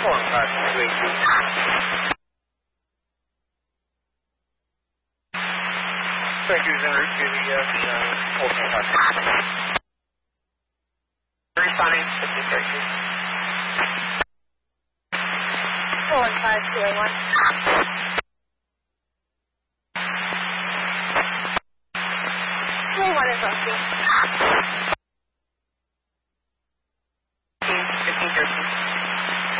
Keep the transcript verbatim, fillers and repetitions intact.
one five two eight two. Thank you, en route to the uh, ultimate high. Responding to the station. four one five two eight one. three one is on you.